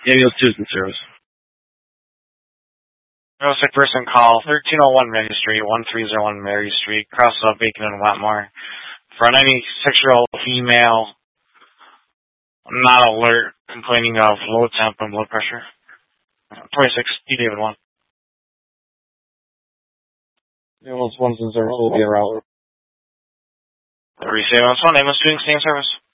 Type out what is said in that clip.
Daniel Tuesday service. No sick person call 1301 Mary Street, 1301 Mary Street, cross of Bacon and Wetmore. For any 6-year-old female not alert complaining of low temp and blood pressure. 26, D David 1. Ambulance 1 will be around. Resave on Sunday, I'm doing same service.